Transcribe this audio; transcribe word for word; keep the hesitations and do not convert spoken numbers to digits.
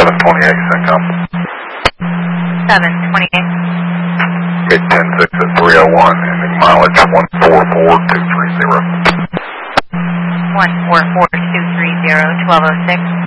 seven twenty-eight, Syncom. seven twenty-eight. Mid ten six at three oh one, ending mileage one four four two three zero. one four four two three zero, twelve oh six.